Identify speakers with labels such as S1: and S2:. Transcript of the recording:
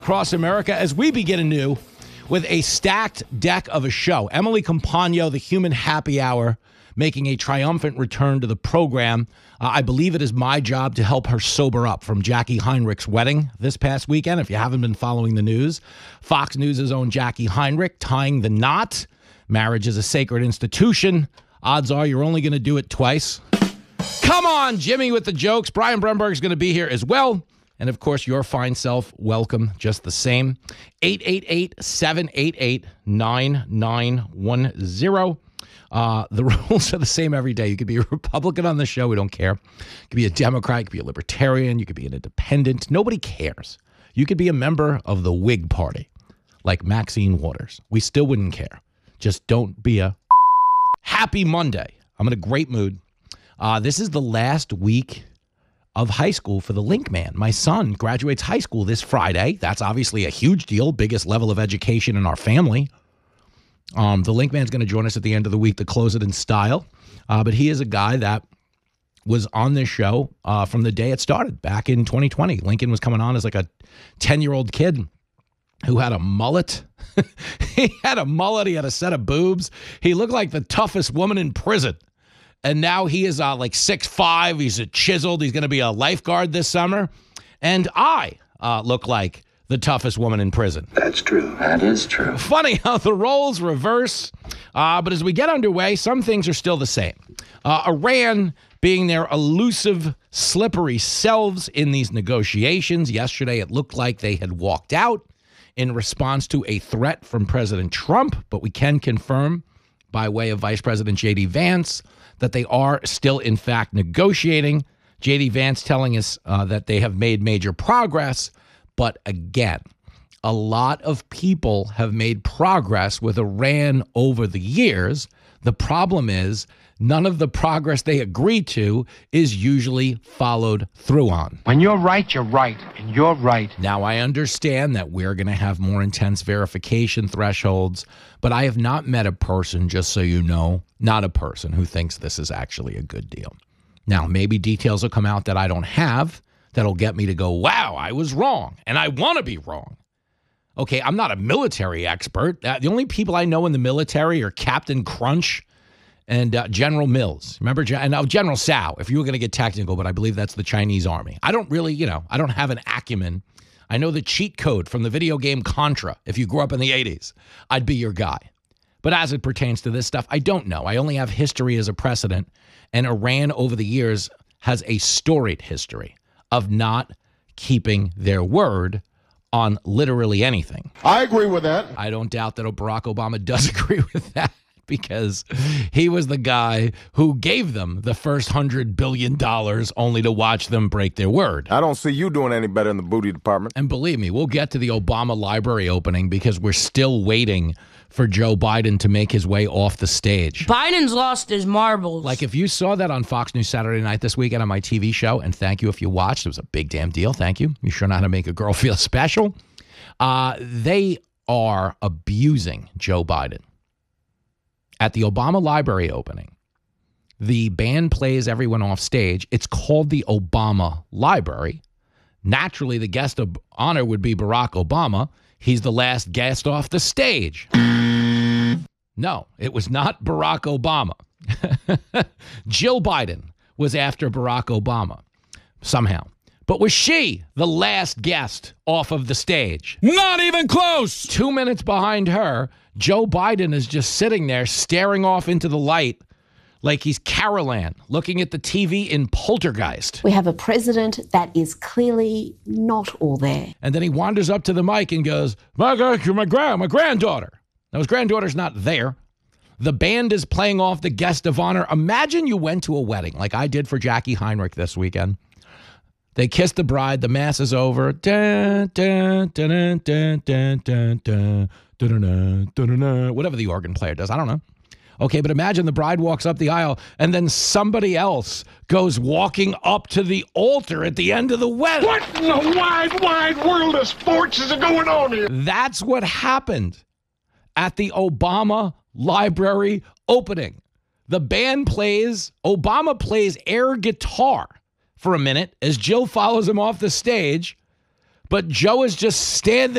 S1: Across America as we begin anew with a stacked deck of a show. Emily Compagno, the Human Happy Hour, making a triumphant return to the program. I believe it is my job to help her sober up from Jackie Heinrich's wedding this past weekend. If you haven't been following the news, Fox News' own Jackie Heinrich tying the knot. Marriage is a sacred institution. Odds are you're only going to do it twice. Come on, Jimmy, with the jokes. Brian Bremberg is going to be here as well. And, of course, your fine self, welcome just the same. 888-788-9910. The rules are the same every day. You could be a Republican on the show. We don't care. You could be a Democrat. You could be a Libertarian. You could be an independent. Nobody cares. You could be a member of the Whig Party, like Maxine Waters. We still wouldn't care. Just don't be a happy Monday. I'm in a great mood. This is the last week of high school for the Link Man. My son graduates high school this Friday. That's obviously a huge deal, biggest level of education in our family. The Link Man's going to join us at the end of the week to close it in style. But he is a guy that was on this show from the day it started back in 2020. Lincoln was coming on as like a 10-year-old kid who had a mullet. He had a mullet. He had a set of boobs. He looked like the toughest woman in prison. And now he is like 6'5". He's chiseled. He's going to be a lifeguard this summer. And I look like the toughest woman in prison.
S2: That's true. That is true.
S1: Funny how the roles reverse. But as we get underway, some things are still the same. Iran being their elusive, slippery selves in these negotiations. Yesterday, it looked like they had walked out in response to a threat from President Trump. But we can confirm by way of Vice President J.D. Vance that they are still, in fact, negotiating. J.D. Vance telling us that they have made major progress. But again, a lot of people have made progress with Iran over the years. The problem is none of the progress they agree to is usually followed through on.
S3: When you're right, you're right, and you're right.
S1: Now, I understand that we're going to have more intense verification thresholds, but I have not met a person, just so you know, not a person who thinks this is actually a good deal. Now, maybe details will come out that I don't have that'll get me to go, wow, I was wrong, and I want to be wrong. Okay, I'm not a military expert. The only people I know in the military are Captain Crunch and General Mills. Remember, and General Tsao, if you were going to get technical, but I believe that's the Chinese army. I don't really, I don't have an acumen. I know the cheat code from the video game Contra. If you grew up in the 80s, I'd be your guy. But as it pertains to this stuff, I don't know. I only have history as a precedent, and Iran over the years has a storied history of not keeping their word on literally anything.
S4: I agree with that.
S1: I don't doubt that Barack Obama does agree with that because he was the guy who gave them the first $100 billion only to watch them break their word.
S4: I don't see you doing any better in the booty department.
S1: And believe me, we'll get to the Obama library opening because we're still waiting for Joe Biden to make his way off the stage.
S5: Biden's lost his marbles.
S1: Like if you saw that on Fox News Saturday night this weekend on my TV show, and thank you if you watched, it was a big damn deal, thank you. You sure know how to make a girl feel special. They are abusing Joe Biden. At the Obama library opening, the band plays everyone off stage. It's called the Obama Library. Naturally, the guest of honor would be Barack Obama. He's the last guest off the stage. No, it was not Barack Obama. Jill Biden was after Barack Obama somehow. But was she the last guest off of the stage?
S6: Not even close.
S1: 2 minutes behind her, Joe Biden is just sitting there staring off into the light like he's Carol Ann looking at the TV in Poltergeist.
S7: We have a president that is clearly not all there.
S1: And then he wanders up to the mic and goes, my granddaughter. Now, his granddaughter's not there. The band is playing off the guest of honor. Imagine you went to a wedding like I did for Jackie Heinrich this weekend. They kiss the bride. The mass is over. Whatever the organ player does. I don't know. Okay, but imagine the bride walks up the aisle and then somebody else goes walking up to the altar at the end of the wedding.
S4: What in the wide world of sports is going on here?
S1: That's what happened at the Obama Library opening. The band plays, Obama plays air guitar for a minute as Jill follows him off the stage. But Joe is just standing